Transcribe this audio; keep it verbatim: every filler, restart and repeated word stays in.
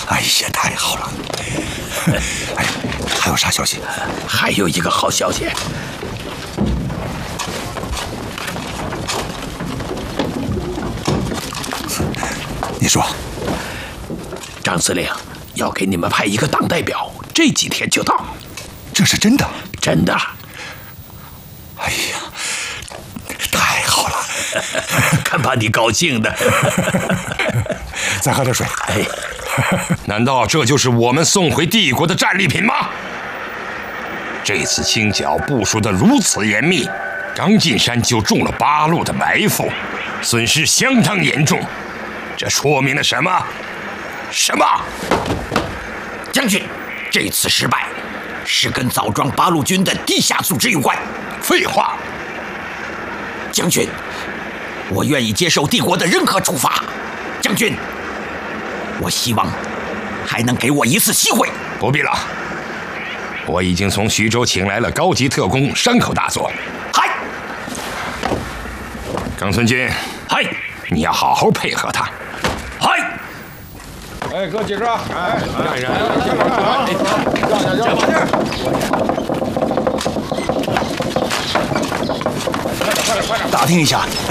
哎呀，太好了！哎，还有啥消息？ 还有一个好消息。 你说， 张司令要给你们派一个党代表，这几天就到。 这是真的？ 真的。 哎呀，太好了！ 看把你高兴的。 再喝点水。 哎， 难道这就是我们送回帝国的战利品吗？这次清剿部署得如此严密，刚进山就中了八路的埋伏，损失相当严重。这说明了什么？什么？ 将军，这次失败是跟枣庄八路军的地下组织有关。 废话。 将军，我愿意接受帝国的任何处罚。将军，我希望还能给我一次机会。 不必了，我已经从徐州请来了高级特工山口大佐。 嗨， 冈村君， 嗨， 你要好好配合他。 嗨。 哎，哥几个，哎，让一让，让让让，让打听一下。